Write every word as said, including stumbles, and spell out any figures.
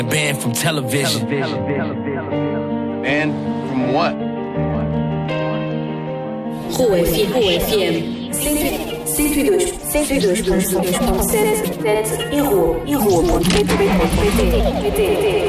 Banned from television. Banned from what? Rua F M, Rua F M, cento e dois ponto sete e Rua, e Rua.pt.